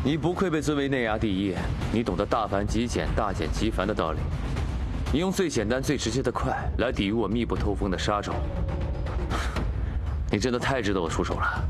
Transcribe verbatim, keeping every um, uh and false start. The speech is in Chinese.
你不愧被尊为内衙第一，你懂得大繁极简、大简极繁的道理。你用最简单、最直接的快来抵御我密不透风的杀招，你真的太值得我出手了。